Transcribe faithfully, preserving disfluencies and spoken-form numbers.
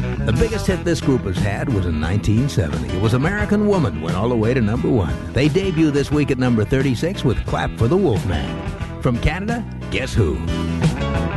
The biggest hit this group has had was in nineteen seventy. It was American Woman, went all the way to number one. They debut this week at number thirty-six with Clap for the Wolfman. From Canada, guess who?